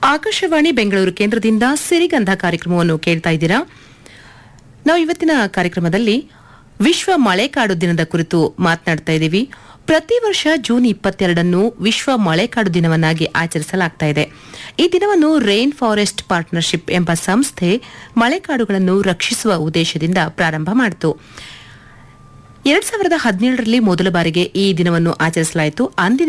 ಆಕಾಶವಾಣಿ ಬೆಂಗಳೂರು ಕೇಂದ್ರದಿಂದ ಸಿರಿಗಂಧ ಕಾರ್ಯಕ್ರಮವನ್ನು ಕೇಳ್ತಾ ಇದ್ದೀರಾ. ನಾವು ಇವತ್ತಿನ ಕಾರ್ಯಕ್ರಮದಲ್ಲಿ ವಿಶ್ವ ಮಳೆಕಾಡು ದಿನದ ಕುರಿತು ಮಾತನಾಡ್ತಾ ಇದ್ದೀವಿ. ಪ್ರತಿ ವರ್ಷ ಜೂನ್ 22 ವಿಶ್ವ ಮಳೆಕಾಡು ದಿನವನ್ನಾಗಿ ಆಚರಿಸಲಾಗ್ತಾ ಇದೆ. ಈ ದಿನವನ್ನು ರೈನ್ ಫಾರೆಸ್ಟ್ ಪಾರ್ಟ್ನರ್ಶಿಪ್ ಎಂಬ ಸಂಸ್ಥೆ ಮಳೆಕಾಡುಗಳನ್ನು ರಕ್ಷಿಸುವ ಉದ್ದೇಶದಿಂದ ಪ್ರಾರಂಭ ಮಾಡಿತು. 2017ರಲ್ಲಿ ಮೊದಲ ಬಾರಿಗೆ ಈ ದಿನವನ್ನು ಆಚರಿಸಲಾಯಿತು. ಅಂದಿನ